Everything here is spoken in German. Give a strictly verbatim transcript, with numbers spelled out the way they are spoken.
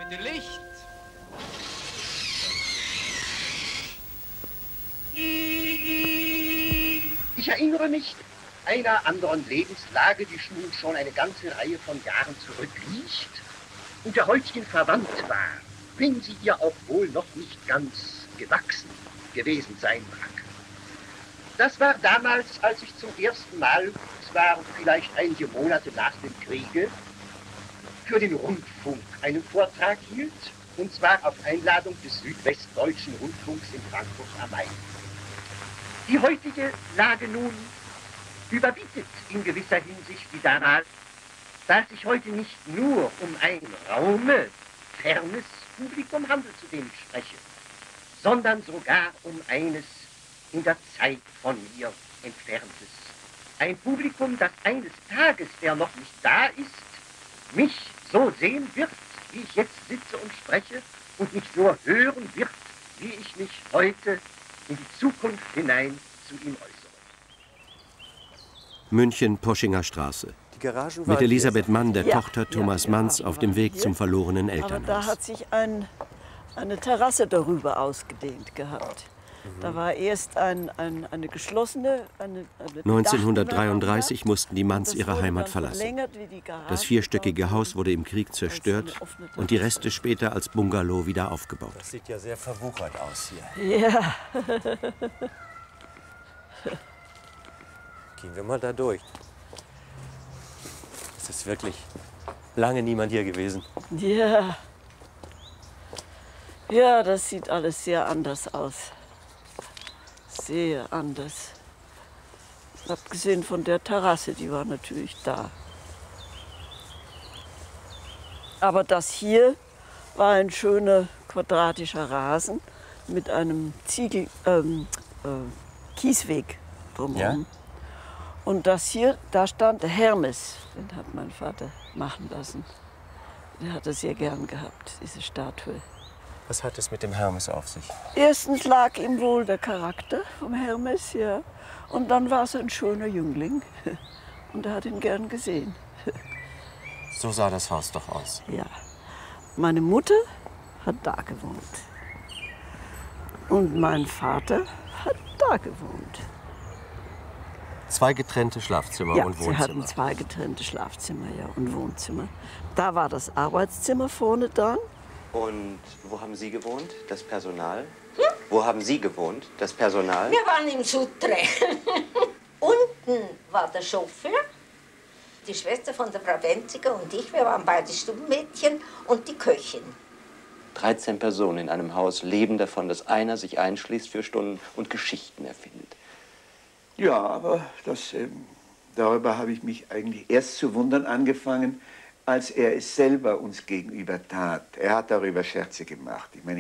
Bitte Licht! Ich erinnere mich einer anderen Lebenslage, die nun schon eine ganze Reihe von Jahren zurückliegt und der heutigen verwandt war, wenn sie ihr auch wohl noch nicht ganz gewachsen gewesen sein mag. Das war damals, als ich zum ersten Mal, es war vielleicht einige Monate nach dem Kriege, für den Rundfunk einen Vortrag hielt, und zwar auf Einladung des Südwestdeutschen Rundfunks in Frankfurt am Main. Die heutige Lage nun überbietet in gewisser Hinsicht die damals, da es sich heute nicht nur um ein raume, fernes Publikum handelt, zu dem ich spreche, sondern sogar um eines in der Zeit von mir entferntes. Ein Publikum, das eines Tages, der noch nicht da ist, mich so sehen wird, wie ich jetzt sitze und spreche, und mich nur hören wird, wie ich mich heute in die Zukunft hinein zu ihm äußere. München, Poschinger Straße. Mit Elisabeth Mann, der ja, Tochter Thomas ja, Manns, ja, auf dem Weg hier. zum verlorenen Aber Elternhaus. da hat sich ein, eine Terrasse darüber ausgedehnt gehabt. Mhm. Da war erst ein, ein, eine geschlossene... Eine, eine neunzehnhundertdreiunddreißig mussten die Manns ihre Heimat verlassen. Das vierstöckige Haus wurde im Krieg zerstört und die Reste später als Bungalow wieder aufgebaut. Das sieht ja sehr verwuchert aus hier. Ja. Gehen wir mal da durch. Es ist wirklich lange niemand hier gewesen. Ja. Ja, das sieht alles sehr anders aus. Sehr anders. Abgesehen von der Terrasse, die war natürlich da. Aber das hier war ein schöner quadratischer Rasen mit einem Ziegel, ähm, äh, Kiesweg drumherum. Ja? Und das hier, da stand der Hermes, den hat mein Vater machen lassen. Der hat es sehr gern gehabt, diese Statue. Was hat es mit dem Hermes auf sich? Erstens lag ihm wohl der Charakter vom Hermes, ja. Und dann war es ein schöner Jüngling. Und er hat ihn gern gesehen. So sah das Haus doch aus. Ja. Meine Mutter hat da gewohnt. Und mein Vater hat da gewohnt. Zwei getrennte Schlafzimmer ja, und Wohnzimmer. Sie hatten zwei getrennte Schlafzimmer, ja, und Wohnzimmer. Da war das Arbeitszimmer vorne dran. Und wo haben Sie gewohnt, das Personal? Hm? Wo haben Sie gewohnt, das Personal? Wir waren im Sutre. Unten war der Chauffeur, die Schwester von der Frau Wenziger und ich. Wir waren beide Stubenmädchen und die Köchin. dreizehn Personen in einem Haus leben davon, dass einer sich einschließt für Stunden und Geschichten erfindet. Ja, aber das, äh, darüber habe ich mich eigentlich erst zu wundern angefangen, als er es selber uns gegenüber tat. Er hat darüber Scherze gemacht. Ich meine,